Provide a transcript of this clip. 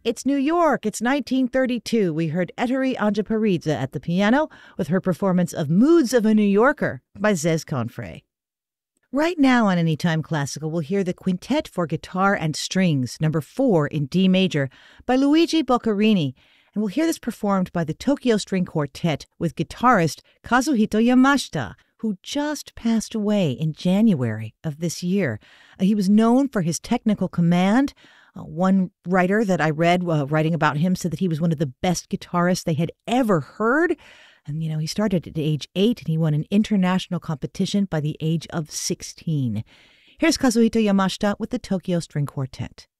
It's New York. It's 1932. We heard Ettore Anjaparidze at the piano with her performance of Moods of a New Yorker by Zez Confrey. Right now on Anytime Classical, we'll hear the Quintet for Guitar and Strings, number 4 in D major, by Luigi Boccherini. And we'll hear this performed by the Tokyo String Quartet with guitarist Kazuhito Yamashita, who just passed away in January of this year. He was known for his technical command. One writer that I read writing about him said that he was one of the best guitarists they had ever heard. And, he started at age 8 and he won an international competition by the age of 16. Here's Kazuhito Yamashita with the Tokyo String Quartet.